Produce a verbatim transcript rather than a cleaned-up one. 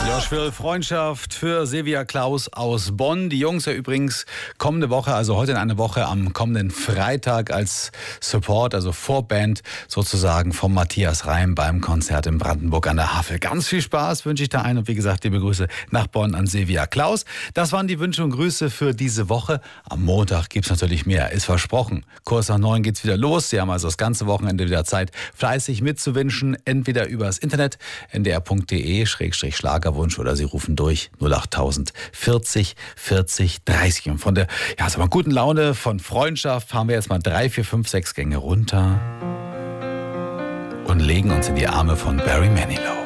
Josh will Freundschaft für Silvia Klaus aus Bonn. Die Jungs ja übrigens kommende Woche, also heute in einer Woche am kommenden Freitag als Support, also Vorband sozusagen vom Matthias Reim beim Konzert in Brandenburg an der Havel. Ganz viel Spaß wünsche ich da ein und wie gesagt, liebe Grüße nach Bonn an Silvia Klaus. Das waren die Wünsche und Grüße für diese Woche. Am Montag gibt's natürlich mehr, ist versprochen. Kurz nach neun geht's wieder los. Sie haben also das ganze Wochenende wieder Zeit, fleißig mitzuwünschen, entweder übers Internet n d r punkt d e schrägstrich Schlagerwunsch oder Sie rufen durch null achttausend vierzig vierzig dreißig. Und von der ja, so einer guten Laune, von Freundschaft fahren wir jetzt mal drei, vier, fünf, sechs Gänge runter und legen uns in die Arme von Barry Manilow.